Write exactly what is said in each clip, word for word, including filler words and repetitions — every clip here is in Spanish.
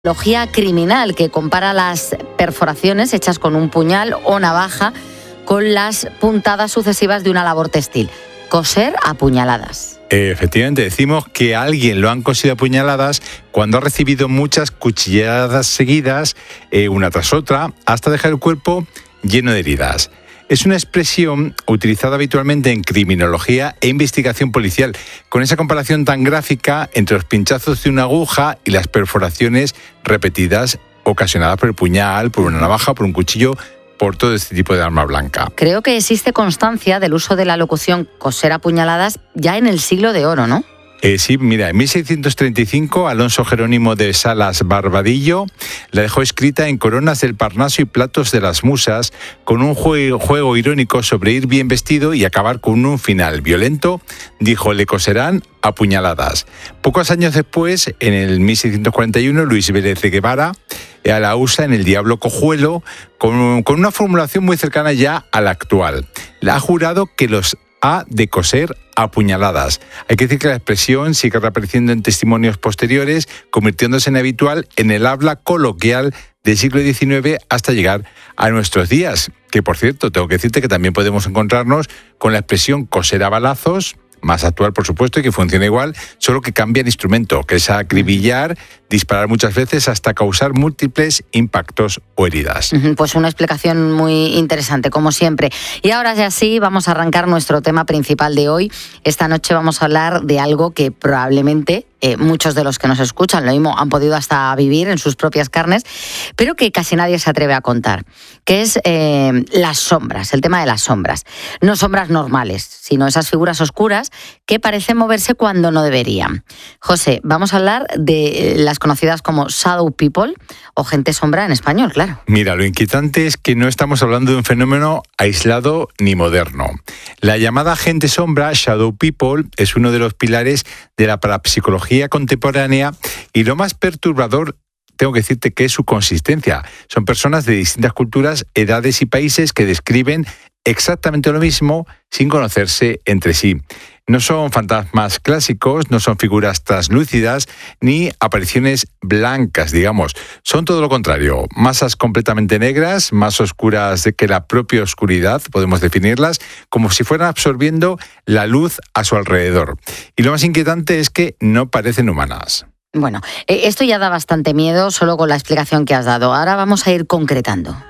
Criminología criminal, que compara las perforaciones hechas con un puñal o navaja con las puntadas sucesivas de una labor textil. Coser a puñaladas. Efectivamente, decimos que a alguien lo han cosido a puñaladas cuando ha recibido muchas cuchilladas seguidas, eh, una tras otra, hasta dejar el cuerpo lleno de heridas. Es una expresión utilizada habitualmente en criminología e investigación policial, con esa comparación tan gráfica entre los pinchazos de una aguja y las perforaciones repetidas ocasionadas por el puñal, por una navaja, por un cuchillo, por todo este tipo de arma blanca. Creo que existe constancia del uso de la locución coser a puñaladas ya en el siglo de oro, ¿no? Eh, sí, mira, en mil seiscientos treinta y cinco, Alonso Jerónimo de Salas Barbadillo la dejó escrita en Coronas del Parnaso y Platos de las Musas, con un juego, juego irónico sobre ir bien vestido y acabar con un final violento. Dijo, le coserán a puñaladas. Pocos años después, en el mil seiscientos cuarenta y uno, Luis Vélez de Guevara la usa en El Diablo Cojuelo, con, con una formulación muy cercana ya a la actual. La ha jurado que los ha de coser a puñaladas. Hay que decir que la expresión sigue reapareciendo en testimonios posteriores, convirtiéndose en habitual en el habla coloquial del siglo diecinueve hasta llegar a nuestros días. Que, por cierto, tengo que decirte que también podemos encontrarnos con la expresión coser a balazos, más actual, por supuesto, y que funciona igual, solo que cambia el instrumento, que es acribillar, disparar muchas veces hasta causar múltiples impactos o heridas. Pues una explicación muy interesante, como siempre. Y ahora ya sí, vamos a arrancar nuestro tema principal de hoy. Esta noche vamos a hablar de algo que probablemente eh, muchos de los que nos escuchan, lo mismo, han podido hasta vivir en sus propias carnes, pero que casi nadie se atreve a contar, que es eh, las sombras, el tema de las sombras. No sombras normales, sino esas figuras oscuras que parecen moverse cuando no deberían. José, vamos a hablar de las conocidas como shadow people o gente sombra en español, claro. Mira, lo inquietante es que no estamos hablando de un fenómeno aislado ni moderno. La llamada gente sombra, shadow people, es uno de los pilares de la parapsicología contemporánea y lo más perturbador, tengo que decirte, que es su consistencia. Son personas de distintas culturas, edades y países que describen exactamente lo mismo sin conocerse entre sí. No son fantasmas clásicos, no son figuras translúcidas ni apariciones blancas, digamos. Son todo lo contrario, masas completamente negras, más oscuras que la propia oscuridad, podemos definirlas, como si fueran absorbiendo la luz a su alrededor. Y lo más inquietante es que no parecen humanas. Bueno, esto ya da bastante miedo solo con la explicación que has dado. Ahora vamos a ir concretando.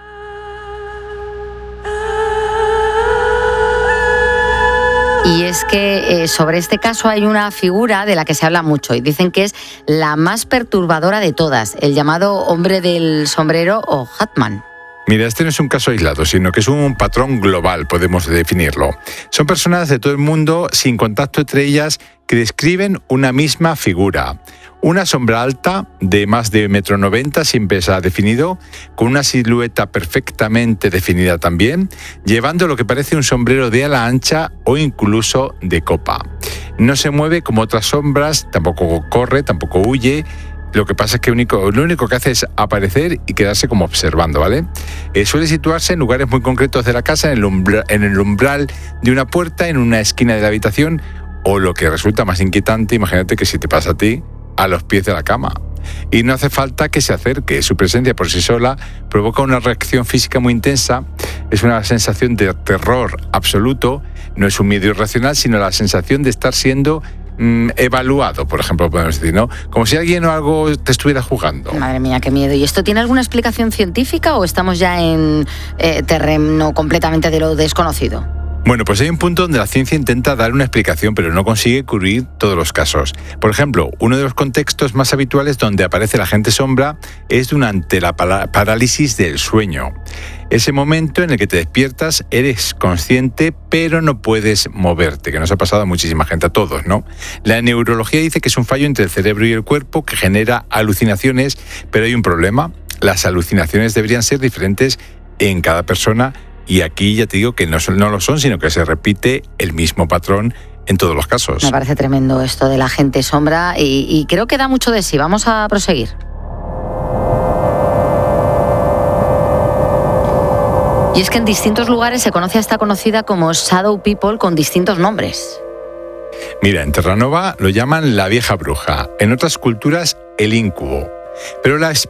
Y es que eh, sobre este caso hay una figura de la que se habla mucho y dicen que es la más perturbadora de todas, el llamado hombre del sombrero o Hatman. Mira, este no es un caso aislado, sino que es un patrón global, podemos definirlo. Son personas de todo el mundo, sin contacto entre ellas, que describen una misma figura. Una sombra alta, de más de un metro noventa, siempre se ha definido, con una silueta perfectamente definida también, llevando lo que parece un sombrero de ala ancha o incluso de copa. No se mueve como otras sombras, tampoco corre, tampoco huye. Lo que pasa es que único, lo único que hace es aparecer y quedarse como observando, ¿vale? Eh, suele situarse en lugares muy concretos de la casa, en el, umbra, en el umbral de una puerta, en una esquina de la habitación, o lo que resulta más inquietante, imagínate que si te pasa a ti, a los pies de la cama. Y no hace falta que se acerque, su presencia por sí sola provoca una reacción física muy intensa, es una sensación de terror absoluto, no es un miedo irracional, sino la sensación de estar siendo mmm, evaluado, por ejemplo, podemos decir, ¿no? Como si alguien o algo te estuviera jugando. Madre mía, qué miedo. ¿Y esto tiene alguna explicación científica o estamos ya en eh, terreno completamente de lo desconocido? Bueno, pues hay un punto donde la ciencia intenta dar una explicación, pero no consigue cubrir todos los casos. Por ejemplo, uno de los contextos más habituales donde aparece la gente sombra es durante la parálisis del sueño. Ese momento en el que te despiertas, eres consciente, pero no puedes moverte, que nos ha pasado a muchísima gente, a todos, ¿no? La neurología dice que es un fallo entre el cerebro y el cuerpo que genera alucinaciones, pero hay un problema. Las alucinaciones deberían ser diferentes en cada persona. Y aquí ya te digo que no, son, no lo son, sino que se repite el mismo patrón en todos los casos. Me parece tremendo esto de la gente sombra y, y creo que da mucho de sí. Vamos a proseguir. Y es que en distintos lugares se conoce a esta conocida como Shadow People con distintos nombres. Mira, en Terranova lo llaman la vieja bruja, en otras culturas el íncubo. Pero la